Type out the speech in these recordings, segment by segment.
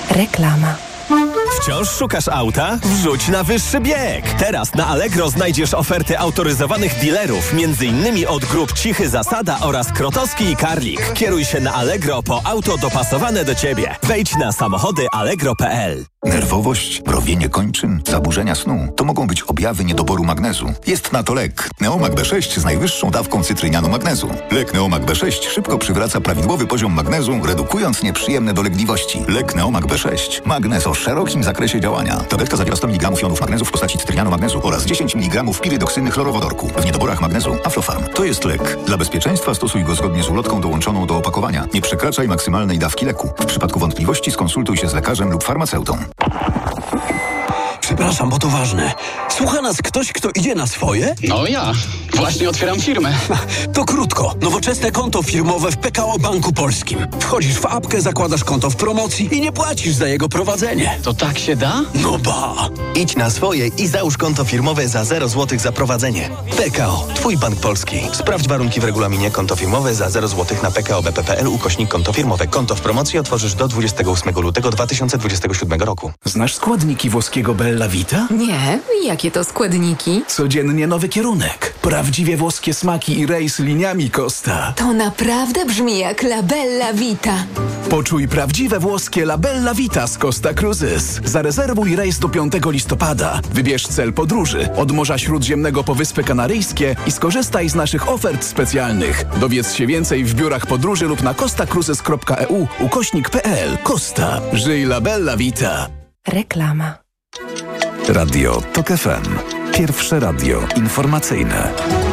Reklama. Wciąż szukasz auta? Wrzuć na wyższy bieg! Teraz na Allegro znajdziesz oferty autoryzowanych dealerów, m.in. od grup Cichy Zasada oraz Krotowski i Karlik. Kieruj się na Allegro po auto dopasowane do Ciebie. Wejdź na samochody allegro.pl. Nerwowość, mrowienie kończyn, zaburzenia snu to mogą być objawy niedoboru magnezu. Jest na to lek Neomag B6 z najwyższą dawką cytrynianu magnezu. Lek Neomag B6 szybko przywraca prawidłowy poziom magnezu, redukując nieprzyjemne dolegliwości. Lek Neomag B6. Magnez o szerokim zakresie działania. Tabletka zawiera 100 mg jonów magnezu w postaci cytrynianu magnezu oraz 10 mg pirydoksyny chlorowodorku. W niedoborach magnezu Aflofarm. To jest lek. Dla bezpieczeństwa stosuj go zgodnie z ulotką dołączoną do opakowania. Nie przekraczaj maksymalnej dawki leku. W przypadku wątpliwości skonsultuj się z lekarzem lub farmaceutą. Przepraszam, bo to ważne. Słucha nas ktoś, kto idzie na swoje? No ja. Właśnie otwieram firmę. To krótko. Nowoczesne konto firmowe w PKO Banku Polskim. Wchodzisz w apkę, zakładasz konto w promocji i nie płacisz za jego prowadzenie. To tak się da? No ba! Idź na swoje i załóż konto firmowe za 0 zł za prowadzenie. PKO. Twój bank polski. Sprawdź warunki w regulaminie. Konto firmowe za 0 zł na pkobp.pl/konto firmowe. Konto w promocji otworzysz do 28 lutego 2027 roku. Znasz składniki włoskiego Bella Vita? Nie, jakie to składniki? Codziennie nowy kierunek. Prawdziwie włoskie smaki i rejs liniami Costa. To naprawdę brzmi jak La Bella Vita. Poczuj prawdziwe włoskie La Bella Vita z Costa Cruises. Zarezerwuj rejs do 5 listopada. Wybierz cel podróży od Morza Śródziemnego po Wyspy Kanaryjskie i skorzystaj z naszych ofert specjalnych. Dowiedz się więcej w biurach podróży lub na costacruises.eu/pl. Costa. Żyj La Bella Vita. Reklama. Radio TOK FM. Pierwsze radio informacyjne.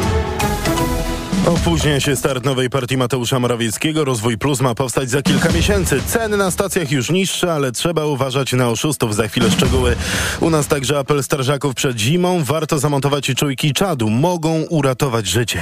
Opóźnia się start nowej partii Mateusza Morawieckiego. Rozwój Plus ma powstać za kilka miesięcy. Ceny na stacjach już niższe, ale trzeba uważać na oszustów. Za chwilę szczegóły. U nas także apel strażaków przed zimą. Warto zamontować czujki czadu. Mogą uratować życie.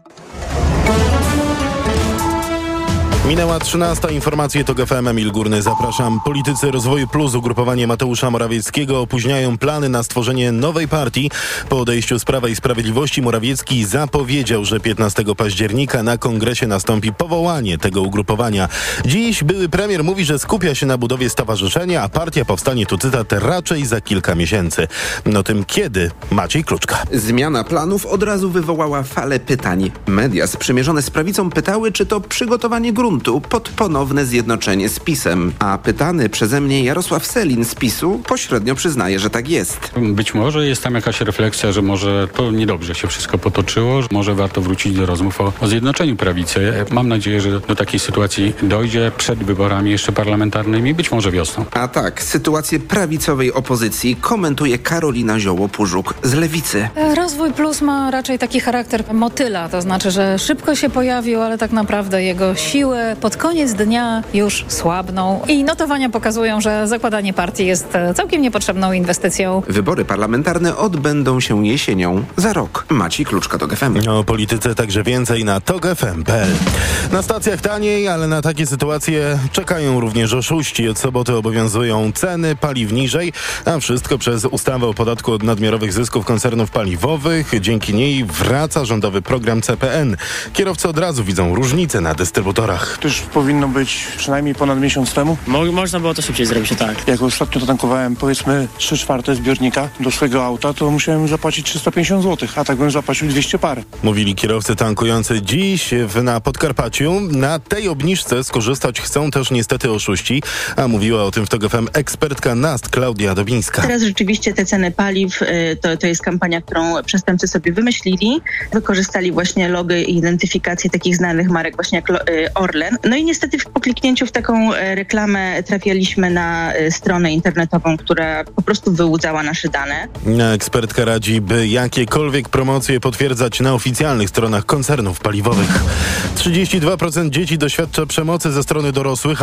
Minęła 13. Informacje TOK FM. Emil Górny, zapraszam. Politycy Rozwoju Plus, ugrupowanie Mateusza Morawieckiego, opóźniają plany na stworzenie nowej partii. Po odejściu z Prawa i Sprawiedliwości Morawiecki zapowiedział, że 15 października na kongresie nastąpi powołanie tego ugrupowania. Dziś były premier mówi, że skupia się na budowie stowarzyszenia, a partia powstanie, tu cytat, raczej za kilka miesięcy. No tym kiedy? Maciej Kluczka. Zmiana planów od razu wywołała falę pytań. Media sprzymierzone z prawicą pytały, czy to przygotowanie gruntu pod ponowne zjednoczenie z PiS-em. A pytany przeze mnie Jarosław Sellin z PiS-u pośrednio przyznaje, że tak jest. Być może jest tam jakaś refleksja, że może to niedobrze się wszystko potoczyło, że może warto wrócić do rozmów o zjednoczeniu prawicy. Mam nadzieję, że do takiej sytuacji dojdzie przed wyborami jeszcze parlamentarnymi, być może wiosną. A tak, sytuację prawicowej opozycji komentuje Karolina Zioło-Pużuk z Lewicy. Rozwój Plus ma raczej taki charakter motyla, to znaczy, że szybko się pojawił, ale tak naprawdę jego siły pod koniec dnia już słabną i notowania pokazują, że zakładanie partii jest całkiem niepotrzebną inwestycją. Wybory parlamentarne odbędą się jesienią za rok. Maciej Kluczka, TOK FM. O polityce także więcej na tokfm.pl. Na stacjach taniej, ale na takie sytuacje czekają również oszuści. Od soboty obowiązują ceny paliw niżej, a wszystko przez ustawę o podatku od nadmiarowych zysków koncernów paliwowych. Dzięki niej wraca rządowy program CPN. Kierowcy od razu widzą różnice na dystrybutorach. To już powinno być przynajmniej ponad miesiąc temu. Można było to szybciej zrobić, tak. Jak ostatnio to tankowałem, powiedzmy 3/4 zbiornika do swojego auta, to musiałem zapłacić 350 zł, a tak bym zapłacił 200 parę. Mówili kierowcy tankujący dziś na Podkarpaciu. Na tej obniżce skorzystać chcą też niestety oszuści, a mówiła o tym w TOK FM ekspertka NAST Klaudia Dobińska. Teraz rzeczywiście te ceny paliw to jest kampania, którą przestępcy sobie wymyślili. Wykorzystali właśnie logy i identyfikację takich znanych marek właśnie jak Orlen. No i niestety po kliknięciu w taką reklamę trafialiśmy na stronę internetową, która po prostu wyłudzała nasze dane. Ekspertka radzi, by jakiekolwiek promocje potwierdzać na oficjalnych stronach koncernów paliwowych. 32% dzieci doświadcza przemocy ze strony dorosłych, a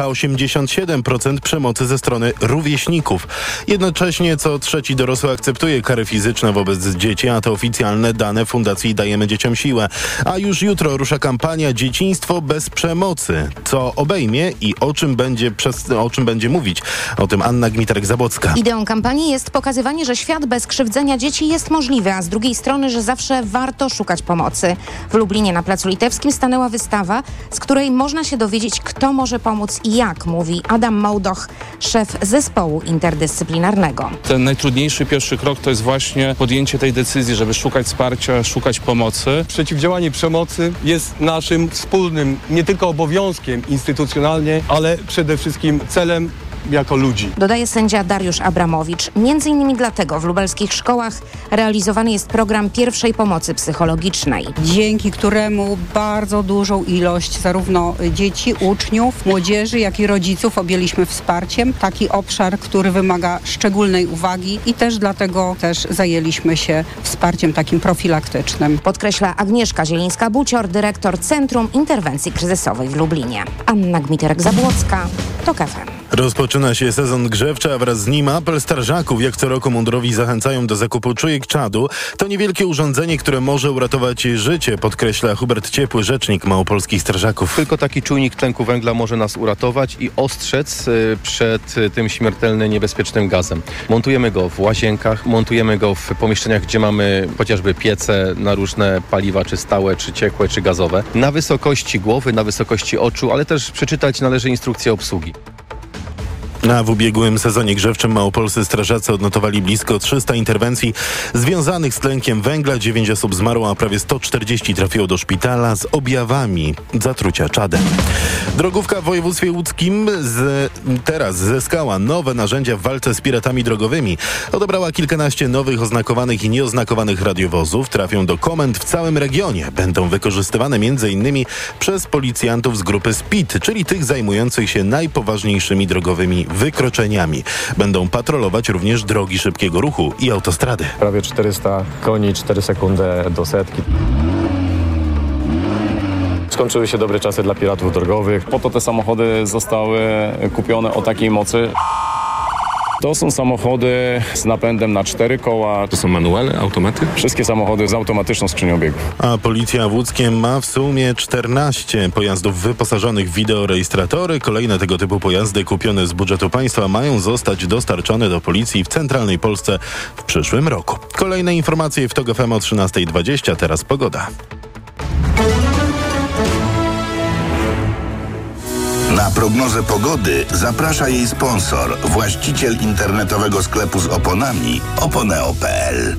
87% przemocy ze strony rówieśników. Jednocześnie co trzeci dorosły akceptuje kary fizyczne wobec dzieci, a to oficjalne dane Fundacji Dajemy Dzieciom Siłę. A już jutro rusza kampania Dzieciństwo bez przemocy. pomocy. Co obejmie i o czym będzie mówić? O tym Anna Gmiterek-Zabłocka. Ideą kampanii jest pokazywanie, że świat bez krzywdzenia dzieci jest możliwy, a z drugiej strony, że zawsze warto szukać pomocy. W Lublinie na Placu Litewskim stanęła wystawa, z której można się dowiedzieć, kto może pomóc i jak, mówi Adam Małdoch, szef zespołu interdyscyplinarnego. Ten najtrudniejszy pierwszy krok to jest właśnie podjęcie tej decyzji, żeby szukać wsparcia, szukać pomocy. Przeciwdziałanie przemocy jest naszym wspólnym nie tylko obowiązkiem instytucjonalnie, ale przede wszystkim celem jako ludzi. Dodaje sędzia Dariusz Abramowicz. Między innymi dlatego w lubelskich szkołach realizowany jest program pierwszej pomocy psychologicznej. Dzięki któremu bardzo dużą ilość zarówno dzieci, uczniów, młodzieży, jak i rodziców objęliśmy wsparciem. Taki obszar, który wymaga szczególnej uwagi i też dlatego zajęliśmy się wsparciem takim profilaktycznym. Podkreśla Agnieszka Zielińska-Bucior, dyrektor Centrum Interwencji Kryzysowej w Lublinie. Anna Gmiterek-Zabłocka, TOK FM. Rozpoczyna się sezon grzewczy, a wraz z nim apel strażaków. Jak co roku mundurowi zachęcają do zakupu czujek czadu. To niewielkie urządzenie, które może uratować życie, podkreśla Hubert Ciepły, rzecznik małopolskich strażaków. Tylko taki czujnik tlenku węgla może nas uratować i ostrzec przed tym śmiertelnym, niebezpiecznym gazem. Montujemy go w łazienkach, montujemy go w pomieszczeniach, gdzie mamy chociażby piece na różne paliwa, czy stałe, czy ciekłe, czy gazowe. Na wysokości głowy, na wysokości oczu, ale też przeczytać należy instrukcję obsługi. A w ubiegłym sezonie grzewczym małopolscy strażacy odnotowali blisko 300 interwencji związanych z tlenkiem węgla. 9 osób zmarło, a prawie 140 trafiło do szpitala z objawami zatrucia czadem. Drogówka w województwie łódzkim teraz zyskała nowe narzędzia w walce z piratami drogowymi. Odebrała kilkanaście nowych oznakowanych i nieoznakowanych radiowozów. Trafią do komend w całym regionie. Będą wykorzystywane m.in. przez policjantów z grupy SPID, czyli tych zajmujących się najpoważniejszymi drogowymi wykroczeniami. Będą patrolować również drogi szybkiego ruchu i autostrady. Prawie 400 koni, 4 sekundy do setki. Skończyły się dobre czasy dla piratów drogowych. Po to te samochody zostały kupione o takiej mocy. To są samochody z napędem na 4 koła. To są manuale, automaty? Wszystkie samochody z automatyczną skrzynią biegów. A policja w Łódzkiem ma w sumie 14 pojazdów wyposażonych w wideorejestratory. Kolejne tego typu pojazdy kupione z budżetu państwa mają zostać dostarczone do policji w centralnej Polsce w przyszłym roku. Kolejne informacje w TOK FM o 13:20. Teraz pogoda. Na prognozę pogody zaprasza jej sponsor, właściciel internetowego sklepu z oponami oponeo.pl.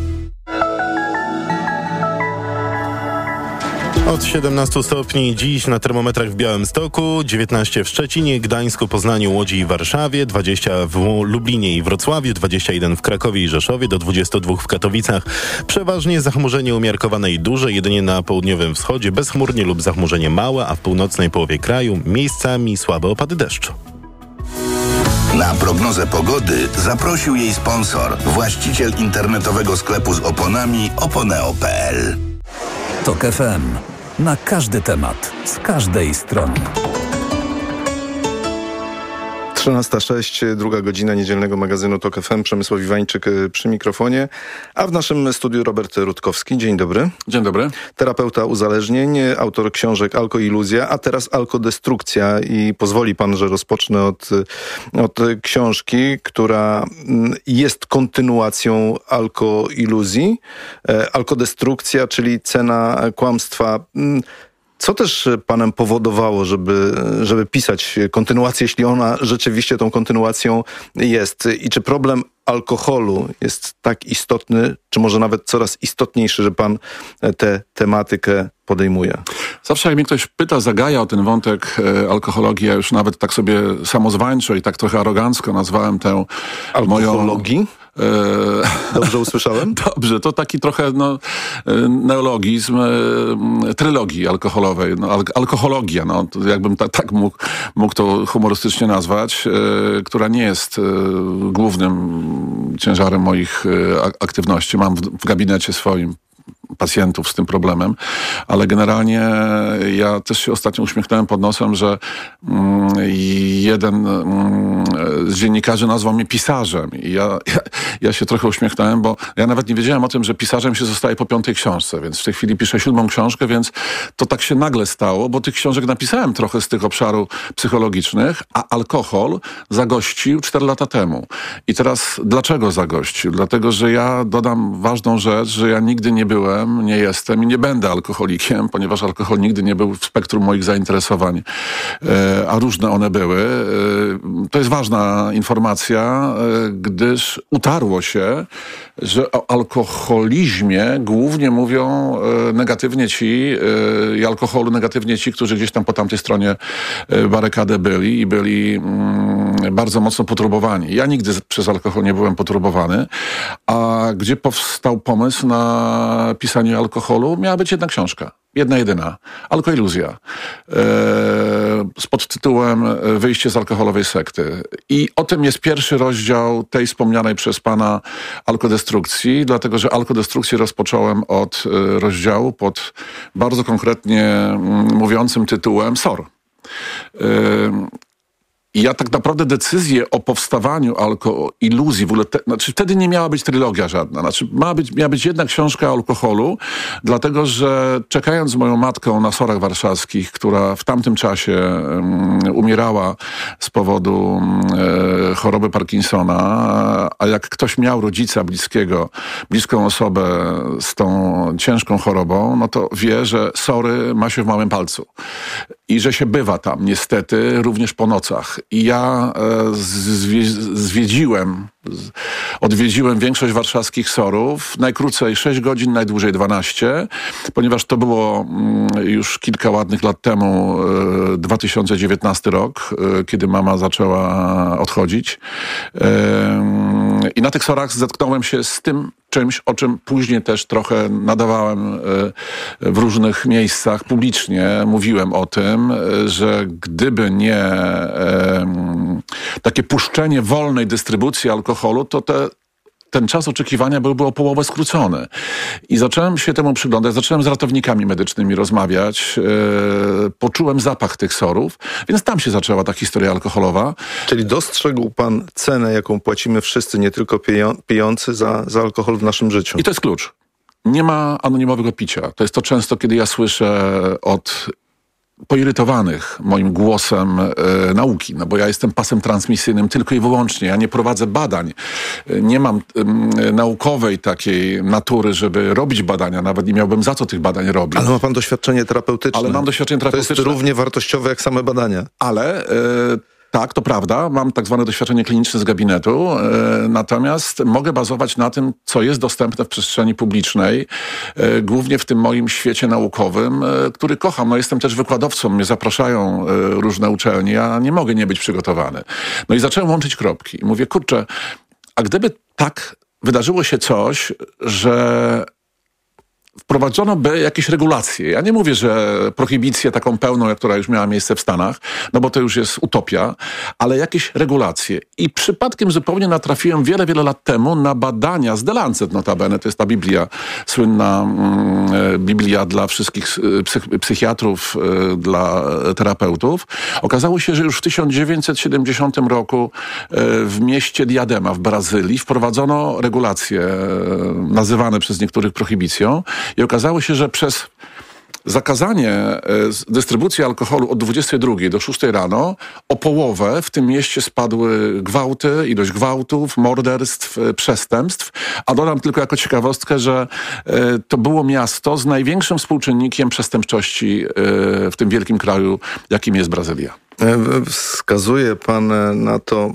Od 17 stopni dziś na termometrach w Białymstoku, 19 w Szczecinie, Gdańsku, Poznaniu, Łodzi i Warszawie, 20 w Lublinie i Wrocławiu, 21 w Krakowie i Rzeszowie, do 22 w Katowicach. Przeważnie zachmurzenie umiarkowane i duże, jedynie na południowym wschodzie bezchmurnie lub zachmurzenie małe, a w północnej połowie kraju miejscami słabe opady deszczu. Na prognozę pogody zaprosił jej sponsor, właściciel internetowego sklepu z oponami oponeo.pl. TOK FM. Na każdy temat, z każdej strony. 13:06, druga godzina niedzielnego magazynu TOK FM. Przemysław Iwańczyk przy mikrofonie, a w naszym studiu Robert Rutkowski. Dzień dobry. Dzień dobry. Terapeuta uzależnień, autor książek Alkoiluzja, a teraz Alkodestrukcja i pozwoli pan, że rozpocznę od książki, która jest kontynuacją Alkoiluzji. Alkodestrukcja, czyli cena kłamstwa. Co też panem powodowało, żeby pisać kontynuację, jeśli ona rzeczywiście tą kontynuacją jest? I czy problem alkoholu jest tak istotny, czy może nawet coraz istotniejszy, że pan tę tematykę podejmuje? Zawsze jak mnie ktoś pyta, zagaja o ten wątek alkohologii, ja już nawet tak sobie samozwańczo i tak trochę arogancko nazwałem tę alkohologii? Dobrze usłyszałem? Dobrze, to taki trochę neologizm trylogii alkoholowej. Alkohologia, to jakbym tak mógł to humorystycznie nazwać, która nie jest głównym ciężarem moich aktywności. Mam w gabinecie swoim pacjentów z tym problemem, ale generalnie ja też się ostatnio uśmiechnąłem pod nosem, że jeden z dziennikarzy nazwał mnie pisarzem. I ja się trochę uśmiechnąłem, bo ja nawet nie wiedziałem o tym, że pisarzem się zostaje po 5. książce, więc w tej chwili piszę 7. książkę, więc to tak się nagle stało, bo tych książek napisałem trochę z tych obszarów psychologicznych, a alkohol zagościł 4 lata temu. I teraz dlaczego zagościł? Dlatego, że ja dodam ważną rzecz, że ja nigdy nie byłem, nie jestem i nie będę alkoholikiem, ponieważ alkohol nigdy nie był w spektrum moich zainteresowań, a różne one były. To jest ważna informacja, gdyż utarło się, że o alkoholizmie głównie mówią negatywnie ci, i alkoholu negatywnie ci, którzy gdzieś tam po tamtej stronie barykady byli i byli bardzo mocno poturbowani. Ja nigdy przez alkohol nie byłem poturbowany, a gdzie powstał pomysł na pisanie alkoholu, miała być jedna książka. Jedna jedyna. Alkoiluzja. Z podtytułem Wyjście z alkoholowej sekty. I o tym jest pierwszy rozdział tej wspomnianej przez pana alkodestrukcji, dlatego że alkodestrukcję rozpocząłem od rozdziału pod bardzo konkretnie mówiącym tytułem SOR. I ja tak naprawdę decyzję o powstawaniu alkoiluzji, w ogóle wtedy nie miała być trylogia żadna. Miała być jedna książka o alkoholu, dlatego że czekając z moją matką na Sorach Warszawskich, która w tamtym czasie umierała z powodu choroby Parkinsona, a jak ktoś miał rodzica bliską osobę z tą ciężką chorobą, no to wie, że Sory ma się w małym palcu. I że się bywa tam niestety również po nocach. I ja odwiedziłem większość warszawskich Sorów, najkrócej 6 godzin, najdłużej 12, ponieważ to było już kilka ładnych lat temu, 2019 rok, kiedy mama zaczęła odchodzić. I na tych Sorach zetknąłem się z tym czymś, o czym później też trochę nadawałem w różnych miejscach publicznie. Mówiłem o tym, że gdyby nie takie puszczenie wolnej dystrybucji alkoholu, to ten czas oczekiwania byłby o połowę skrócony. I zacząłem się temu przyglądać, zacząłem z ratownikami medycznymi rozmawiać, poczułem zapach tych Sorów, więc tam się zaczęła ta historia alkoholowa. Czyli dostrzegł pan cenę, jaką płacimy wszyscy, nie tylko pijący za alkohol w naszym życiu. I to jest klucz. Nie ma anonimowego picia. To jest to często, kiedy ja słyszę od poirytowanych moim głosem nauki, no bo ja jestem pasem transmisyjnym tylko i wyłącznie. Ja nie prowadzę badań. Nie mam naukowej takiej natury, żeby robić badania. Nawet nie miałbym za co tych badań robić. Ale ma pan doświadczenie terapeutyczne. Ale mam doświadczenie terapeutyczne. To jest równie wartościowe jak same badania. Ale tak, to prawda. Mam tak zwane doświadczenie kliniczne z gabinetu. Natomiast mogę bazować na tym, co jest dostępne w przestrzeni publicznej, głównie w tym moim świecie naukowym, który kocham. No, jestem też wykładowcą, mnie zapraszają różne uczelnie, ja nie mogę nie być przygotowany. No i zacząłem łączyć kropki. I mówię, kurczę, a gdyby tak wydarzyło się coś, że wprowadzono by jakieś regulacje. Ja nie mówię, że prohibicję taką pełną, która już miała miejsce w Stanach, no bo to już jest utopia, ale jakieś regulacje. I przypadkiem zupełnie natrafiłem wiele lat temu na badania z The Lancet notabene, to jest ta Biblia, słynna Biblia dla wszystkich psychiatrów, dla terapeutów. Okazało się, że już w 1970 roku w mieście Diadema w Brazylii wprowadzono regulacje nazywane przez niektórych prohibicją. I okazało się, że przez zakazanie dystrybucji alkoholu od 22 do 6 rano o połowę w tym mieście spadły gwałty, ilość gwałtów, morderstw, przestępstw. A dodam tylko jako ciekawostkę, że to było miasto z największym współczynnikiem przestępczości w tym wielkim kraju, jakim jest Brazylia. Wskazuje pan na to,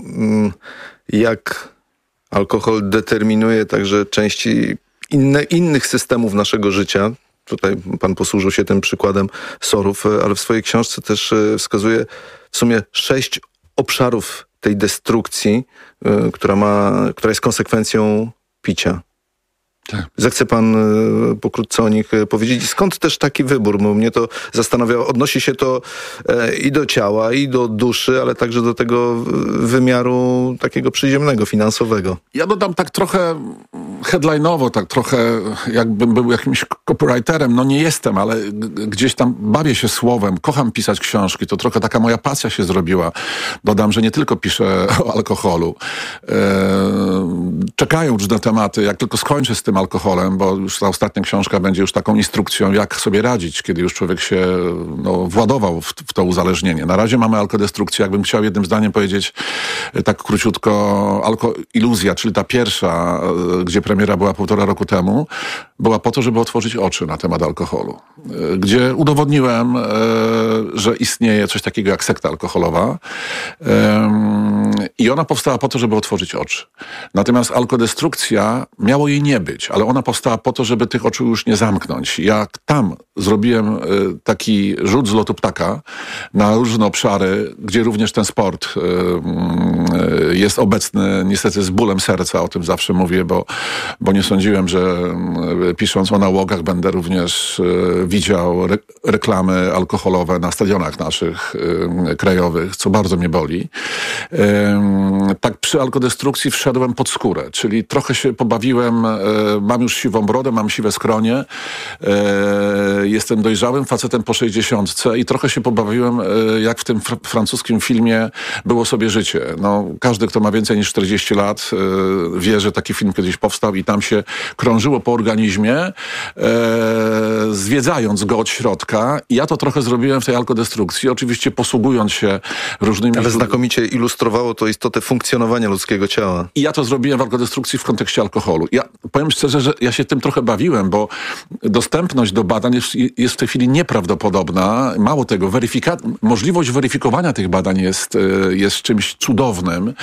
jak alkohol determinuje także części innych systemów naszego życia. Tutaj pan posłużył się tym przykładem Sorów, ale w swojej książce też wskazuje w sumie 6 obszarów tej destrukcji, która jest konsekwencją picia. Zechce pan pokrótce o nich powiedzieć. Skąd też taki wybór? Bo mnie to zastanawiało. Odnosi się to i do ciała, i do duszy, ale także do tego wymiaru takiego przyziemnego, finansowego. Ja dodam tak trochę headline'owo, tak trochę jakbym był jakimś copywriterem. No nie jestem, ale gdzieś tam bawię się słowem. Kocham pisać książki. To trochę taka moja pasja się zrobiła. Dodam, że nie tylko piszę o alkoholu. Czekają różne tematy. Jak tylko skończę z tym alkoholem, bo już ta ostatnia książka będzie już taką instrukcją, jak sobie radzić, kiedy już człowiek się władował w to uzależnienie. Na razie mamy alkodestrukcję. Jakbym chciał jednym zdaniem powiedzieć tak króciutko, Alkoiluzja, czyli ta pierwsza, gdzie premiera była 1,5 roku temu, była po to, żeby otworzyć oczy na temat alkoholu. Gdzie udowodniłem, że istnieje coś takiego jak sekta alkoholowa i ona powstała po to, żeby otworzyć oczy. Natomiast alkodestrukcja miało jej nie być, ale ona powstała po to, żeby tych oczu już nie zamknąć. Jak tam zrobiłem taki rzut z lotu ptaka na różne obszary, gdzie również ten sport jest obecny, niestety z bólem serca, o tym zawsze mówię, bo nie sądziłem, że pisząc o nałogach będę również widział reklamy alkoholowe na stadionach naszych krajowych, co bardzo mnie boli. Tak przy alkodestrukcji wszedłem pod skórę, czyli trochę się pobawiłem, mam już siwą brodę, mam siwe skronie, jestem dojrzałym facetem po 60 i trochę się pobawiłem, jak w tym francuskim filmie Było sobie życie. No, każdy, kto ma więcej niż 40 lat, wie, że taki film kiedyś powstał i tam się krążyło po organizmie, zwiedzając go od środka. I ja to trochę zrobiłem w tej alkodestrukcji, oczywiście posługując się różnymi... Ale znakomicie ilustrowało to istotę funkcjonowania ludzkiego ciała. I ja to zrobiłem w alkodestrukcji w kontekście alkoholu. Ja powiem szczerze, że ja się tym trochę bawiłem, bo dostępność do badań jest w tej chwili nieprawdopodobna. Mało tego, możliwość weryfikowania tych badań jest czymś cudownym.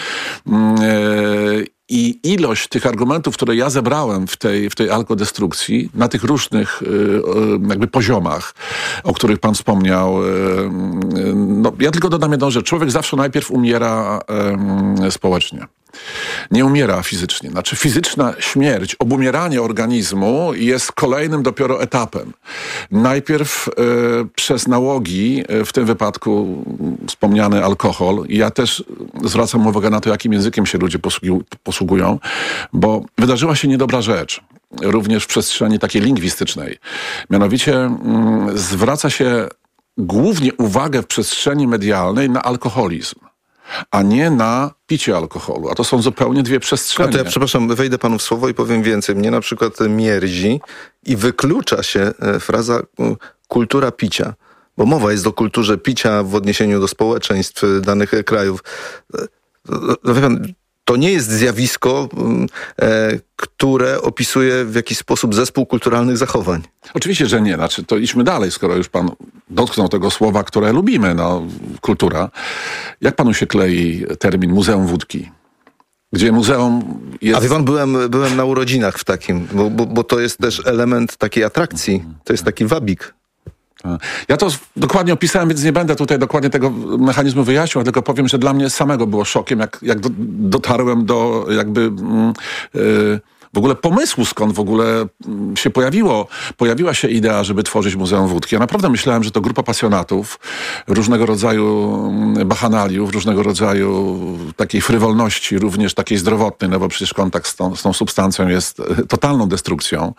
I ilość tych argumentów, które ja zebrałem w tej alkodestrukcji na tych różnych jakby poziomach, o których pan wspomniał, no, ja tylko dodam jedną rzecz. Człowiek zawsze najpierw umiera społecznie. Nie umiera fizycznie. Znaczy fizyczna śmierć, obumieranie organizmu jest kolejnym dopiero etapem. Najpierw przez nałogi, w tym wypadku wspomniany alkohol. I ja też zwracam uwagę na to, jakim językiem się ludzie posługują, bo wydarzyła się niedobra rzecz. Również w przestrzeni takiej lingwistycznej. Mianowicie zwraca się głównie uwagę w przestrzeni medialnej na alkoholizm, a nie na picie alkoholu. A to są zupełnie dwie przestrzenie. A to ja, przepraszam, wejdę panu w słowo i powiem więcej. Mnie na przykład mierzi i wyklucza się fraza kultura picia. Bo mowa jest o kulturze picia w odniesieniu do społeczeństw danych krajów. No, wie pan, to nie jest zjawisko, które opisuje w jakiś sposób zespół kulturalnych zachowań. Oczywiście, że nie. Znaczy, to idźmy dalej, skoro już pan dotknął tego słowa, które lubimy, no, kultura. Jak panu się klei termin Muzeum Wódki? Gdzie muzeum jest... A wie pan, byłem na urodzinach w takim, bo to jest też element takiej atrakcji. To jest taki wabik. Ja to dokładnie opisałem, więc nie będę tutaj dokładnie tego mechanizmu wyjaśniał, tylko powiem, że dla mnie samego było szokiem, jak dotarłem do jakby... w ogóle pomysłu, skąd w ogóle się pojawiła się idea, żeby tworzyć Muzeum Wódki. Ja naprawdę myślałem, że to grupa pasjonatów, różnego rodzaju bachanaliów, różnego rodzaju takiej frywolności, również takiej zdrowotnej, no bo przecież kontakt z tą substancją jest totalną destrukcją.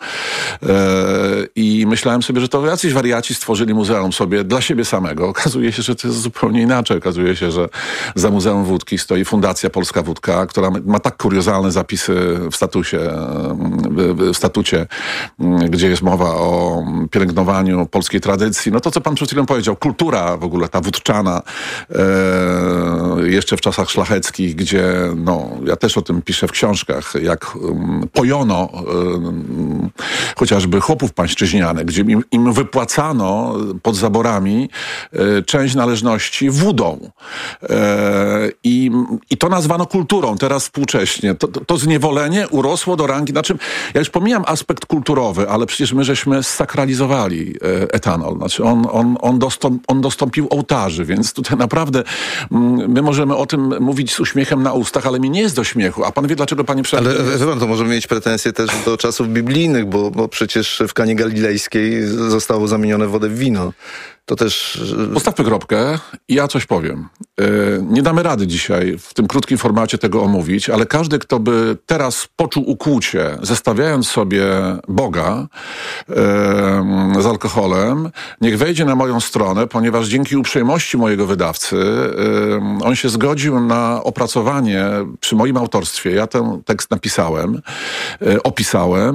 I myślałem sobie, że to jacyś wariaci stworzyli muzeum sobie dla siebie samego. Okazuje się, że to jest zupełnie inaczej. Okazuje się, że za Muzeum Wódki stoi Fundacja Polska Wódka, która ma tak kuriozalne zapisy w statucie, gdzie jest mowa o pielęgnowaniu polskiej tradycji. No to, co pan przed chwilą powiedział, kultura w ogóle, ta wódczana, jeszcze w czasach szlacheckich, gdzie, no, ja też o tym piszę w książkach, jak pojono chociażby chłopów pańszczyźnianych, gdzie im wypłacano pod zaborami część należności wódą. I to nazwano kulturą teraz współcześnie. To zniewolenie urosło do rangi. Znaczy, ja już pomijam aspekt kulturowy, ale przecież my żeśmy sakralizowali etanol. Znaczy, on dostąpił ołtarzy, więc tutaj naprawdę my możemy o tym mówić z uśmiechem na ustach, ale mi nie jest do śmiechu. A pan wie, dlaczego, panie przewodniczący? Ale to możemy mieć pretensje też do czasów biblijnych, bo przecież w Kanie Galilejskiej zostało zamienione wodę w wino. To też... Postawmy kropkę i ja coś powiem. Nie damy rady dzisiaj w tym krótkim formacie tego omówić, ale każdy, kto by teraz poczuł ukłucie, zestawiając sobie Boga z alkoholem, niech wejdzie na moją stronę, ponieważ dzięki uprzejmości mojego wydawcy on się zgodził na opracowanie przy moim autorstwie. Ja ten tekst napisałem, opisałem.